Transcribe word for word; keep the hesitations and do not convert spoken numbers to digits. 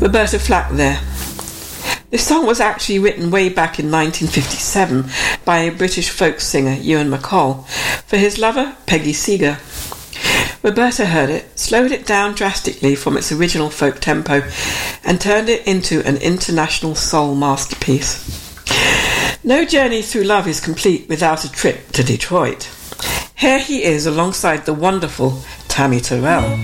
Roberta Flack there. This song was actually written way back in nineteen fifty-seven by a British folk singer, Ewan MacColl, for his lover, Peggy Seeger. Roberta heard it, slowed it down drastically from its original folk tempo, and turned it into an international soul masterpiece. No journey through love is complete without a trip to Detroit. Here he is alongside the wonderful Tammy Terrell.